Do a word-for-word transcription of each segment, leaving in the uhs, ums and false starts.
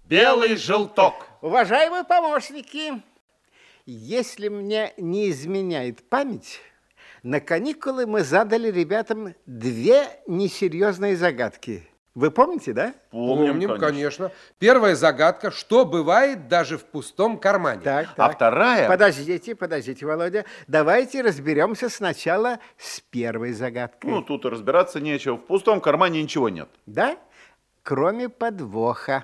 белый желток. Уважаемые помощники, если мне не изменяет память, на каникулы мы задали ребятам две несерьезные загадки. Вы помните, да? Помним, Помним конечно. конечно. Первая загадка: что бывает даже в пустом кармане? Так, так. А вторая... Подождите, подождите, Володя. Давайте разберемся сначала с первой загадкой. Ну, тут и разбираться нечего. В пустом кармане ничего нет. Да? Кроме подвоха.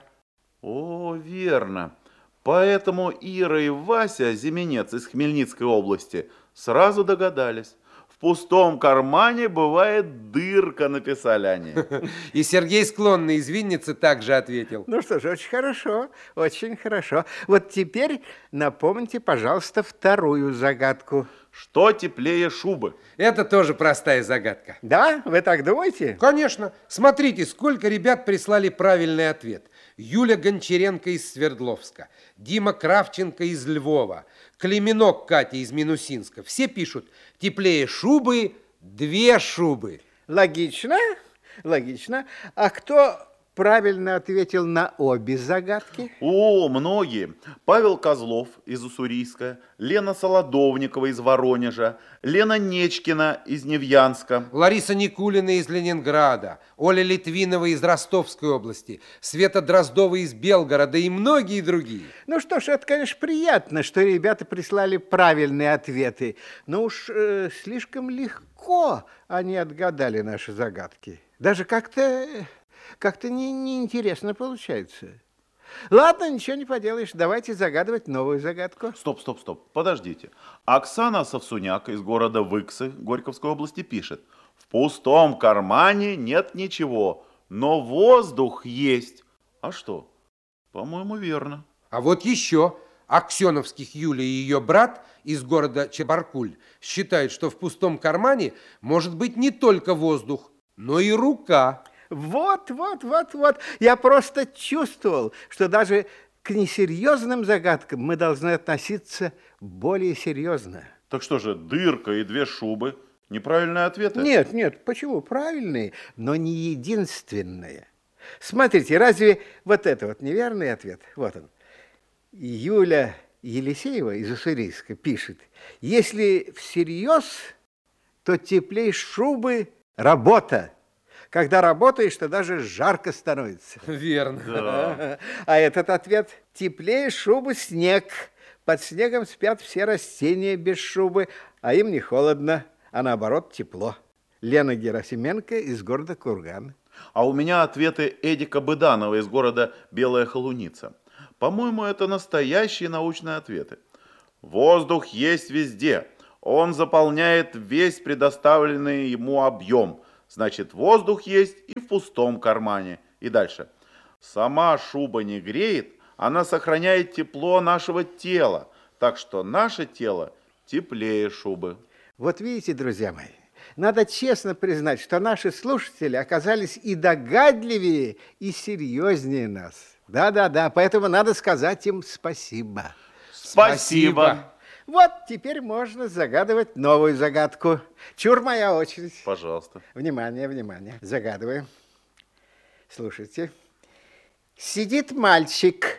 О, верно. Поэтому Ира и Вася, Земенец из Хмельницкой области, сразу догадались. В пустом кармане бывает дырка, написали они. И Сергей, склонный из Винницы, также ответил. Ну что ж, очень хорошо, очень хорошо. Вот теперь напомните, пожалуйста, вторую загадку. Что теплее шубы? Это тоже простая загадка. Да? Вы так думаете? Конечно. Смотрите, сколько ребят прислали правильный ответ. Юля Гончаренко из Свердловска, Дима Кравченко из Львова, Клименок Катя из Минусинска. Все пишут: теплее шубы, две шубы. Логично, логично. А кто правильно ответил на обе загадки? О, многие. Павел Козлов из Уссурийска, Лена Солодовникова из Воронежа, Лена Нечкина из Невьянска, Лариса Никулина из Ленинграда, Оля Литвинова из Ростовской области, Света Дроздова из Белгорода и многие другие. Ну что ж, это, конечно, приятно, что ребята прислали правильные ответы. Но уж э, слишком легко они отгадали наши загадки. Даже как-то... Как-то не, неинтересно получается. Ладно, ничего не поделаешь. Давайте загадывать новую загадку. Стоп, стоп, стоп. Подождите. Оксана Савсуняк из города Выксы Горьковской области пишет: в пустом кармане нет ничего, но воздух есть. А что? По-моему, верно. А вот еще. Аксеновских Юлия и ее брат из города Чебаркуль считают, что в пустом кармане может быть не только воздух, но и рука. Вот, вот, вот, вот. Я просто чувствовал, что даже к несерьезным загадкам мы должны относиться более серьезно. Так что же, дырка и две шубы – неправильные ответы? Нет, нет, почему? Правильные, но не единственные. Смотрите, разве вот это вот неверный ответ? Вот он. Юля Елисеева из Уссурийска пишет: если всерьез, то теплей шубы работа. Когда работаешь, то даже жарко становится. Верно. Да. А этот ответ: теплее шубы снег. Под снегом спят все растения без шубы, а им не холодно, а наоборот тепло. Лена Герасименко из города Курган. А у меня ответы Эдика Быданова из города Белая Холуница. По-моему, это настоящие научные ответы. Воздух есть везде. Он заполняет весь предоставленный ему объем. Значит, воздух есть и в пустом кармане. И дальше. Сама шуба не греет, она сохраняет тепло нашего тела. Так что наше тело теплее шубы. Вот видите, друзья мои, надо честно признать, что наши слушатели оказались и догадливее, и серьезнее нас. Да-да-да, поэтому надо сказать им спасибо. Спасибо. Вот теперь можно загадывать новую загадку. Чур, моя очередь. Пожалуйста. Внимание, внимание. Загадываю. Слушайте. Сидит мальчик,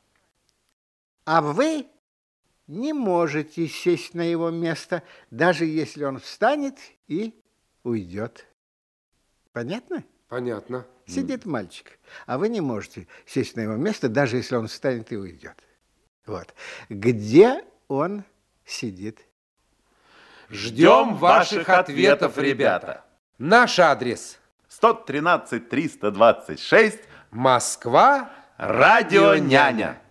а вы не можете сесть на его место, даже если он встанет и уйдет. Понятно? Понятно. Сидит мальчик, а вы не можете сесть на его место, даже если он встанет и уйдет. Вот. Где он сидит? Ждем ваших ответов, ребята. Наш адрес: сто тринадцать триста двадцать шесть, Москва, Радио Няня.